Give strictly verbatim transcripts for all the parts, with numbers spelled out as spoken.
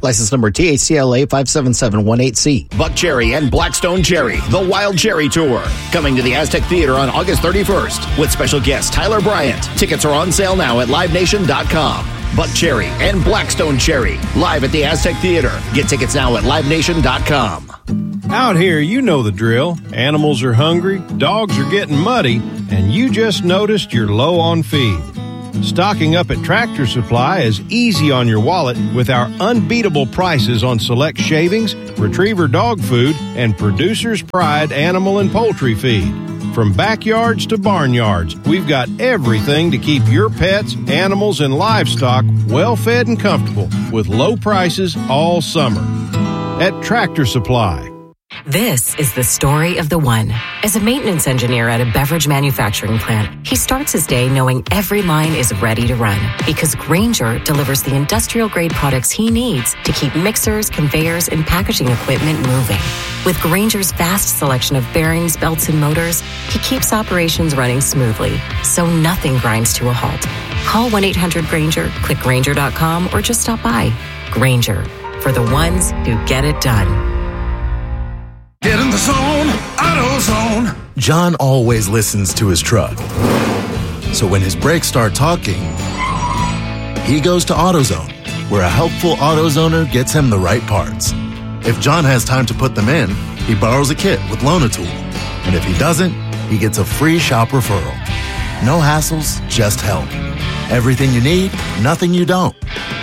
License number T A C L A five seven seven one eight C. Buck Cherry and Blackstone Cherry, the Wild Cherry Tour. Coming to the Aztec Theater on August thirty-first with special guest Tyler Bryant. Tickets are on sale now at live nation dot com. Buck Cherry and Blackstone Cherry, live at the Aztec Theater. Get tickets now at live nation dot com. Out here, you know the drill. Animals are hungry, dogs are getting muddy, and you just noticed you're low on feed. Stocking up at Tractor Supply is easy on your wallet with our unbeatable prices on select shavings, retriever dog food, and Producer's Pride animal and poultry feed. From backyards to barnyards, we've got everything to keep your pets, animals, and livestock well fed and comfortable with low prices all summer. At Tractor Supply. This is the story of the one. As a maintenance engineer at a beverage manufacturing plant, he starts his day knowing every line is ready to run because Grainger delivers the industrial-grade products he needs to keep mixers, conveyors, and packaging equipment moving. With Grainger's vast selection of bearings, belts, and motors, he keeps operations running smoothly, so nothing grinds to a halt. Call one eight hundred Grainger, click Grainger dot com, or just stop by. Grainger, for the ones who get it done. Get in the zone, AutoZone. John always listens to his truck. So when his brakes start talking, he goes to AutoZone, where a helpful AutoZoner gets him the right parts. If John has time to put them in, he borrows a kit with Loan-A-Tool. And if he doesn't, he gets a free shop referral. No hassles, just help. Everything you need, nothing you don't.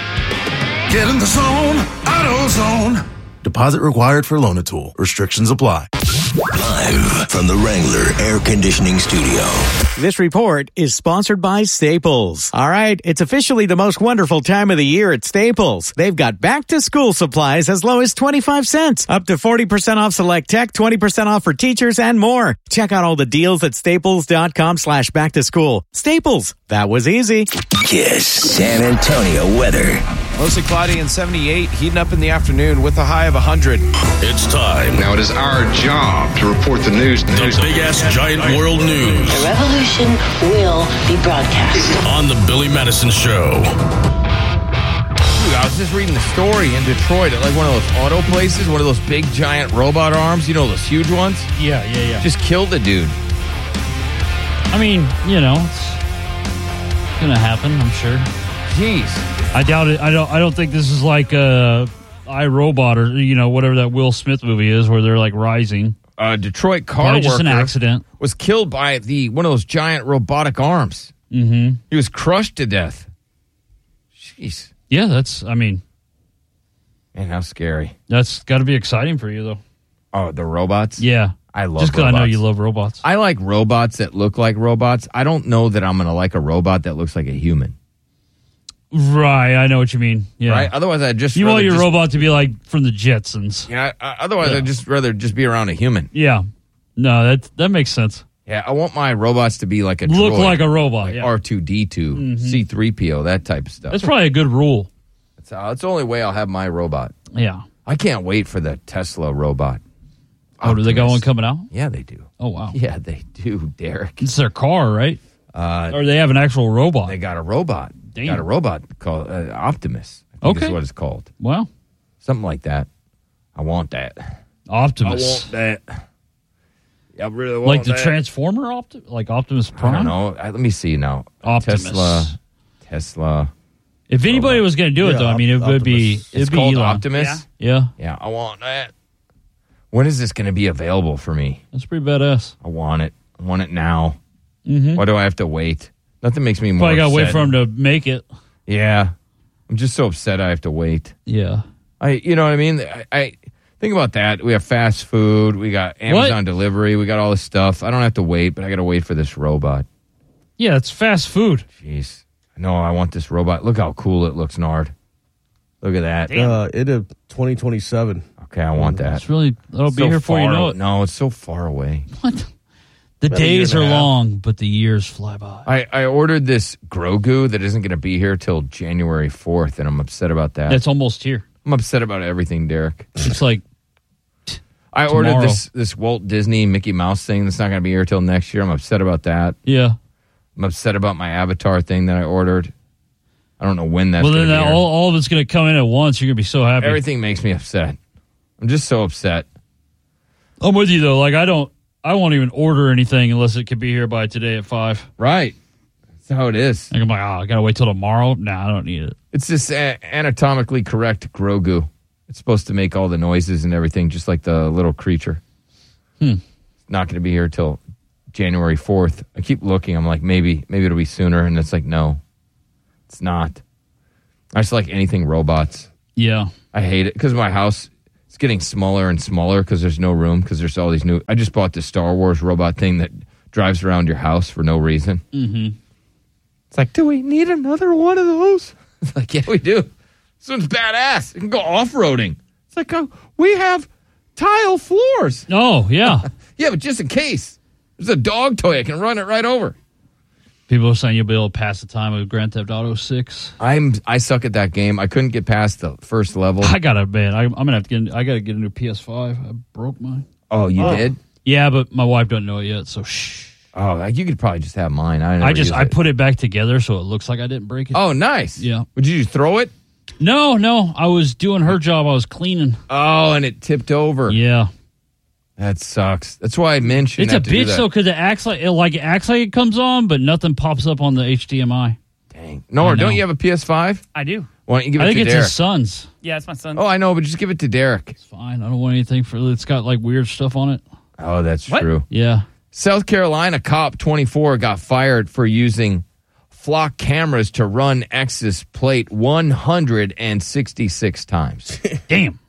Get in the zone, AutoZone. Deposit required for Loan-A-Tool. Restrictions apply. Live from the Wrangler Air Conditioning Studio. This report is sponsored by Staples. All right, it's officially the most wonderful time of the year at Staples. They've got back-to-school supplies as low as twenty-five cents, up to forty percent off select tech, twenty percent off for teachers, and more. Check out all the deals at staples.com slash back-to-school. Staples, that was easy. Kiss San Antonio weather. Mostly cloudy and seventy-eight, heating up in the afternoon with a high of one hundred. It's time. Now it is our job to report the news. The news. big-ass giant world news. The revolution will be broadcast. On the Billy Madison Show. Dude, I was just reading the story in Detroit at like one of those auto places, one of those big giant robot arms, you know, those huge ones? Yeah, yeah, yeah. Just killed the dude. I mean, you know, it's going to happen, I'm sure. Jeez. I doubt it. I don't. I don't think this is like uh, iRobot or you know whatever that Will Smith movie is, where they're like rising. A Detroit car Probably worker just an accident. was killed by the one of those giant robotic arms. Mm-hmm. He was crushed to death. Jeez. Yeah, that's. I mean, man, how scary. That's got to be exciting for you, though. Oh, the robots. Yeah, I love. Just because I know you love robots. I like robots that look like robots. I don't know that I'm going to like a robot that looks like a human. Right, I know what you mean. Yeah. Right. Otherwise, I just you want your just, robot to be like from the Jetsons. Yeah. I, otherwise, yeah. I'd just rather just be around a human. Yeah. No, that that makes sense. Yeah, I want my robots to be like a look droid, like a robot. like yeah. R two D two, mm-hmm. C three P O, that type of stuff. That's probably a good rule. That's, uh, that's the only way I'll have my robot. Yeah. I can't wait for the Tesla robot. Oh, do they got one coming out? Yeah, they do. Oh, wow. Yeah, they do, Derek. It's their car, right? Uh, or they have an actual robot? They got a robot. Damn. Got a robot called uh, Optimus. I think okay. is what it's called. Well. Something like that. I want that. Optimus. I want that. I really want like the that. Transformer, Opti- like Optimus Prime? I don't know. I, let me see now. Optimus. Tesla. Tesla. If anybody robot. was going to do it, yeah, though, I mean, it would be it'd It's be called Elon. Optimus? Yeah. yeah. Yeah, I want that. When is this going to be available for me? That's pretty badass. I want it. I want it now. Mm-hmm. Why do I have to wait? Nothing makes me more Probably got to upset. wait for him to make it. Yeah. I'm just so upset I have to wait. Yeah. I, you know what I mean? I, I think about that. We have fast food. We got Amazon what? delivery. We got all this stuff. I don't have to wait, but I got to wait for this robot. Yeah, it's fast food. Jeez. No, I want this robot. Look how cool it looks, Nard. Look at that. Uh, it is twenty twenty-seven. Okay, I want that. It's really, that'll so be here before you know it. No, it's so far away. What? The About days are long, but the years fly by. I, I ordered this Grogu that isn't going to be here till January fourth, and I'm upset about that. It's almost here. I'm upset about everything, Derek. It's like I tomorrow. ordered this, this Walt Disney Mickey Mouse thing that's not going to be here till next year. I'm upset about that. Yeah. I'm upset about my Avatar thing that I ordered. I don't know when that's well, going to then be that, all, all of it's going to come in at once. You're going to be so happy. Everything makes me upset. I'm just so upset. I'm with you, though. Like, I don't, I won't even order anything unless it could be here by today at five. Right. That's how it is. Like, I'm like, oh, I got to wait till tomorrow? Nah, I don't need it. It's this a- anatomically correct Grogu. It's supposed to make all the noises and everything, just like the little creature. Hmm. It's not going to be here till January fourth. I keep looking. I'm like, maybe, maybe it'll be sooner. And it's like, no, it's not. I just like anything robots. Yeah. I hate it because my house is getting smaller and smaller because there's no room because there's all these new. I just bought this Star Wars robot thing that drives around your house for no reason. Mm-hmm. It's like, do we need another one of those? It's like, yeah, we do. This one's badass. It can go off-roading. It's like, oh, we have tile floors. Oh, yeah. Yeah, but just in case. There's a dog toy. I can run it right over. People are saying you'll be able to pass the time with Grand Theft Auto six. I'm I suck at that game. I couldn't get past the first level. I gotta man, I, I'm gonna have to get. I gotta get a new P S five. I broke mine. Oh, you oh. did? Yeah, but my wife doesn't know it yet. So shh. Oh, like you could probably just have mine. I, I just I it. put it back together so it looks like I didn't break it. Oh, nice. Yeah. Would you throw it? No, no. I was doing her job. I was cleaning. Oh, and it tipped over. Yeah. That sucks. That's why I mentioned it's a bitch though because it acts like it like it acts like it comes on, but nothing pops up on the H D M I. Dang. Nora, don't you have a P S five? I do. Why don't you give it I think to it's Derek? his son's. Yeah, it's my son. Oh, I know, but just give it to Derek. It's fine. I don't want anything for it's got like weird stuff on it. Oh, that's What? true. Yeah. South Carolina cop twenty-four got fired for using flock cameras to run X's plate one hundred sixty-six times. Damn.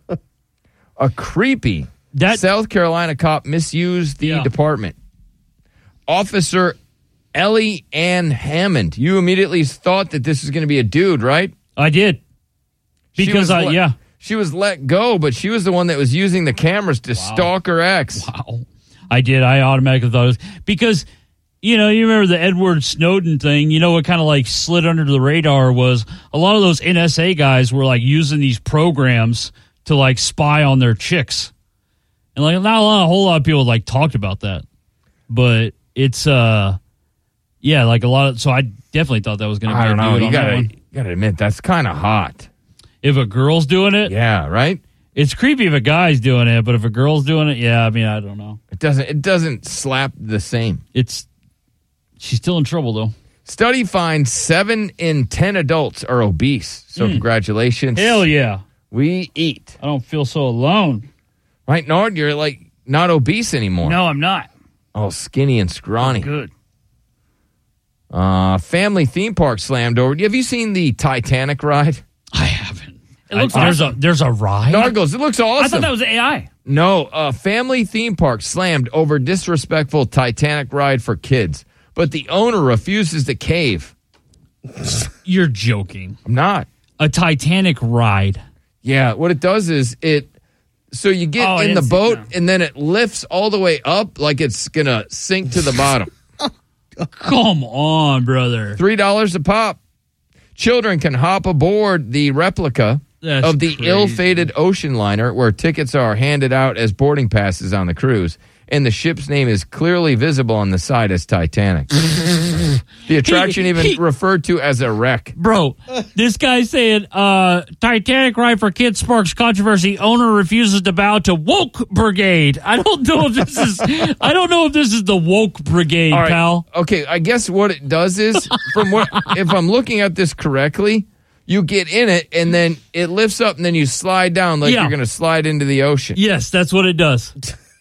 A creepy That South Carolina cop misused the Yeah. department. Officer Ellie Ann Hammond. You immediately thought that this was going to be a dude, right? I did. She Because was I let- yeah. She was let go, but she was the one that was using the cameras to stalk her ex. Wow. I did. I automatically thought it was because, you know, you remember the Edward Snowden thing. You know what kind of like slid under the radar was a lot of those N S A guys were like using these programs to like spy on their chicks. And like not a lot, a whole lot of people like talked about that. But it's, uh, yeah, like a lot of, so I definitely thought that was going to be I don't a know. dude You on that gotta, one. you gotta admit, that's kind of hot. If a girl's doing it, Yeah, right? it's creepy if a guy's doing it, but if a girl's doing it, yeah, I mean, I don't know. It doesn't it doesn't slap the same. It's, she's still in trouble though. Study finds seven in ten adults are obese. So Mm. congratulations. Hell yeah. We eat. I don't feel so alone. Right, Nord? You're like not obese anymore. No, I'm not. Oh, skinny and scrawny. Good. Uh, family theme park slammed over. Have you seen the Titanic ride? I haven't. It looks I- there's awesome. a there's a ride. Nargles, it looks awesome. I thought that was A I. No, uh, family theme park slammed over disrespectful Titanic ride for kids, but the owner refuses to cave. You're joking. I'm not. A Titanic ride. Yeah, what it does is it. So you get Oh, I in the didn't see- boat, no. and then it lifts all the way up like it's gonna sink to the bottom. Come on, brother. Three dollars a pop. Children can hop aboard the replica That's of the crazy. ill-fated ocean liner, where tickets are handed out as boarding passes on the cruise, and the ship's name is clearly visible on the side as Titanic. The attraction He- even he- referred to as a wreck. Bro, this guy's saying uh, Titanic ride for kids sparks controversy. Owner refuses to bow to woke brigade. I don't know if this is. I don't know if this is the woke brigade, All right. pal. Okay, I guess what it does is, from what if I'm looking at this correctly, you get in it and then it lifts up and then you slide down like Yeah. you're going to slide into the ocean. Yes, that's what it does.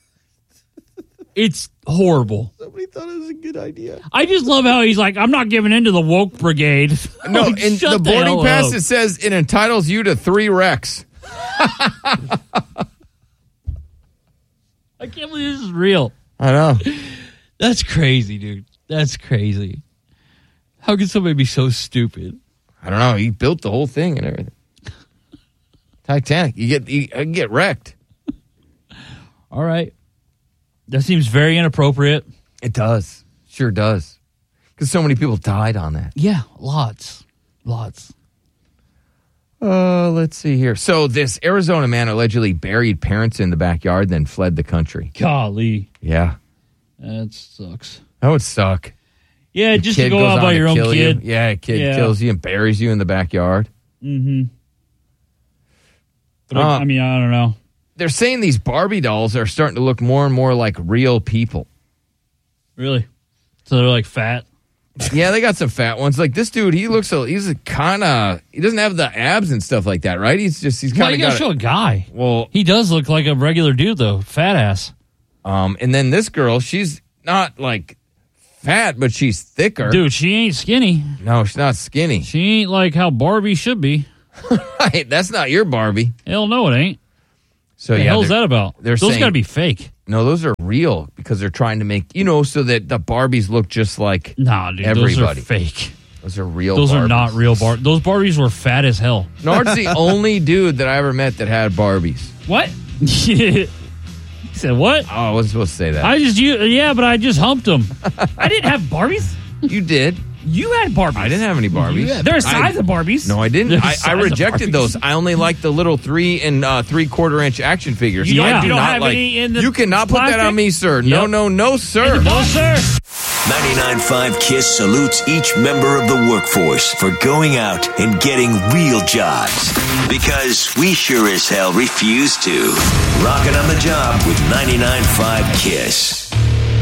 It's horrible. Somebody thought it was a good idea. I just love how he's like, I'm not giving in to the woke brigade. No, Like, in shut the boarding hell pass up. it says it entitles you to three wrecks. I can't believe this is real. I know. That's crazy, dude. That's crazy. How can somebody be so stupid? I don't know. He built the whole thing and everything. Titanic. You get you, you get wrecked. All right. That seems very inappropriate. It does. Sure does. Because so many people died on that. Yeah, lots. Lots. Uh, let's see here. So this Arizona man allegedly buried parents in the backyard, then fled the country. Golly. Yeah. That sucks. That would suck. Yeah, the just to kid go goes out on by to your own kill you. kid. Yeah, a kid Yeah. kills you and buries you in the backyard. Mm-hmm. But Uh, I, I mean, I don't know. They're saying these Barbie dolls are starting to look more and more like real people. Really? So they're like fat? Yeah, they got some fat ones. Like this dude, he looks, a, he's kind of, he doesn't have the abs and stuff like that, right? He's just, he's Why kind you of gotta got show a guy? Well, he does look like a regular dude, though. Fat ass. Um, and then this girl, she's not like fat, but she's thicker. Dude, she ain't skinny. No, she's not skinny. She ain't like how Barbie should be. Right, that's not your Barbie. Hell no, it ain't. So the yeah, hell's they're- that about? They're Those saying, gotta be fake. No, those are real because they're trying to make, you know, so that the Barbies look just like Nah, dude, everybody. those are fake. Those are real Those Barbies. are not real Barbies. Those Barbies were fat as hell. Nard's the only dude that I ever met that had Barbies. What? He said what? Oh, I wasn't supposed to say that. I just, you, yeah, but I just humped them. I didn't have Barbies. You did. You had Barbies. I didn't have any Barbies. They're a size I, of Barbies. No, I didn't. They're a I, I size of rejected Barbies. those. I only like the little three and uh, three quarter inch action figures. You I don't- do you don't not have like. any in the you cannot put that plastic? on me, sir. No, Yep. no, no, sir. No, sir. ninety-nine point five KISS salutes each member of the workforce for going out and getting real jobs. Because we sure as hell refuse to. Rocking on the job with ninety-nine point five KISS.